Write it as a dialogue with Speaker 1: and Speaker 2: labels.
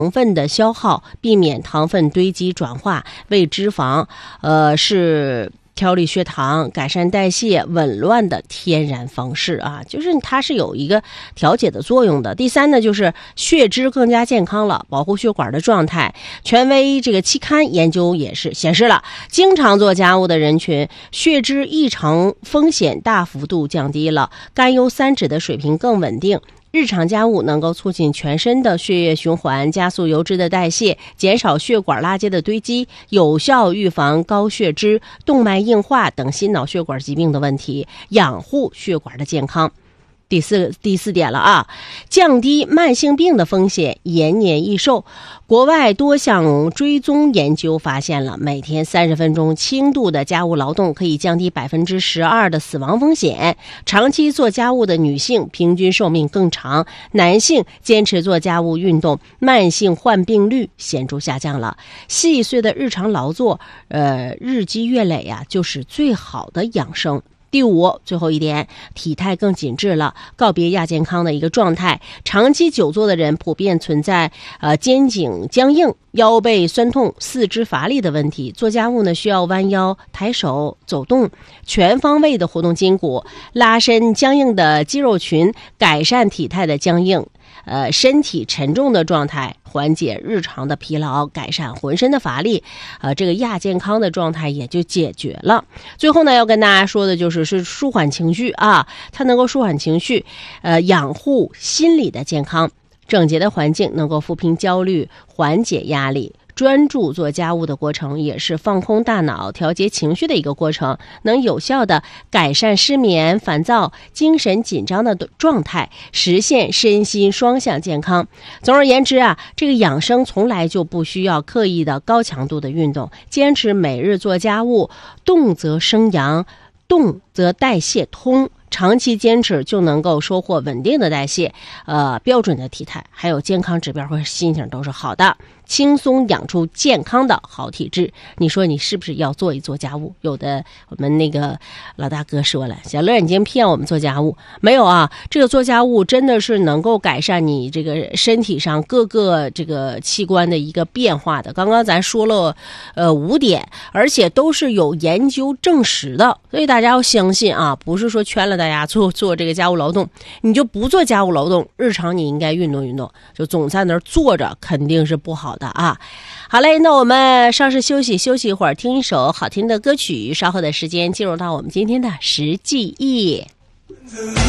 Speaker 1: 糖分的消耗，避免糖分堆积转化为脂肪，是调理血糖、改善代谢、紊乱的天然方式啊，就是它是有一个调节的作用的。第三呢，就是血脂更加健康了，保护血管的状态。权威这个期刊研究也是显示了，经常做家务的人群，血脂异常风险大幅度降低了，甘油三酯的水平更稳定。日常家务能够促进全身的血液循环，加速油脂的代谢，减少血管垃圾的堆积，有效预防高血脂、动脉硬化等心脑血管疾病的问题，养护血管的健康。第四点了啊，降低慢性病的风险，延年益寿。国外多项追踪研究发现了，每天30分钟轻度的家务劳动可以降低12%的死亡风险。长期做家务的女性平均寿命更长，男性坚持做家务运动，慢性患病率显著下降了。细碎的日常劳作，日积月累啊，就是最好的养生。第五，最后一点，体态更紧致了，告别亚健康的一个状态。长期久坐的人普遍存在肩颈僵硬、腰背酸痛、四肢乏力的问题。做家务呢，需要弯腰、抬手、走动，全方位的活动筋骨，拉伸僵硬的肌肉群，改善体态的僵硬。身体沉重的状态，缓解日常的疲劳，改善浑身的乏力，这个亚健康的状态也就解决了。最后呢，要跟大家说的就是舒缓情绪啊，它能够舒缓情绪，养护心理的健康。整洁的环境能够抚平焦虑，缓解压力。专注做家务的过程也是放空大脑、调节情绪的一个过程，能有效的改善失眠、烦躁、精神紧张的状态，实现身心双向健康。总而言之啊，这个养生从来就不需要刻意的高强度的运动，坚持每日做家务，动则生阳，动则代谢通。长期坚持就能够收获稳定的代谢，标准的体态，还有健康指标和心情都是好的，轻松养出健康的好体质。你说你是不是要做一做家务？有的我们那个老大哥说了，小乐已经骗我们做家务，没有啊，这个做家务真的是能够改善你这个身体上各个这个器官的一个变化的。刚刚咱说了5点，而且都是有研究证实的，所以大家要相信啊，不是说劝了大家做这个家务劳动，你就不做家务劳动，日常你应该运动运动，就总在那儿坐着肯定是不好的啊。好嘞，那我们稍事休息一会儿，听一首好听的歌曲，稍后的时间进入到我们今天的实际意。